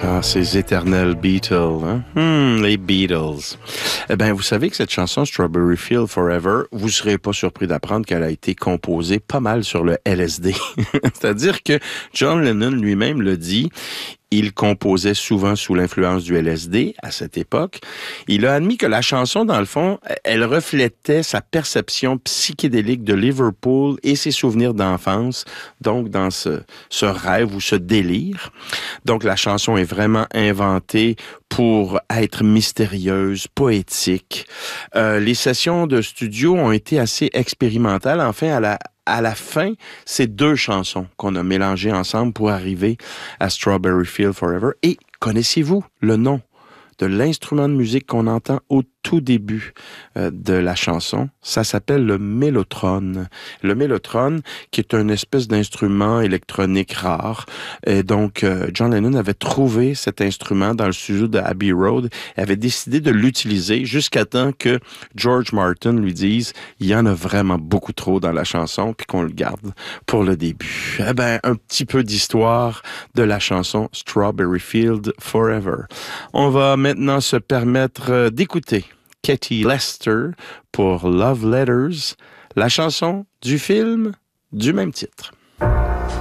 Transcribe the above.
Ah, ces éternels Beatles, hein? Les Beatles. Eh bien, vous savez que cette chanson Strawberry Field Forever, vous ne serez pas surpris d'apprendre qu'elle a été composée pas mal sur le LSD. C'est-à-dire que John Lennon lui-même le dit, il composait souvent sous l'influence du LSD à cette époque. Il a admis que la chanson, dans le fond, elle reflétait sa perception psychédélique de Liverpool et ses souvenirs d'enfance, donc dans ce rêve ou ce délire. Donc la chanson est vraiment inventée pour être mystérieuse, poétique. Les sessions de studio ont été assez expérimentales. Enfin, à la fin, c'est deux chansons qu'on a mélangées ensemble pour arriver à Strawberry Field Forever. Et connaissez-vous le nom de l'instrument de musique qu'on entend au tout début de la chanson? Ça s'appelle le mellotrone. Le mellotrone, qui est une espèce d'instrument électronique rare. Et donc, John Lennon avait trouvé cet instrument dans le studio de Abbey Road et avait décidé de l'utiliser jusqu'à temps que George Martin lui dise « Il y en a vraiment beaucoup trop dans la chanson, puis qu'on le garde pour le début. » Eh ben, un petit peu d'histoire de la chanson Strawberry Field Forever. On va maintenant se permettre d'écouter Katie Lester pour Love Letters, la chanson du film du même titre.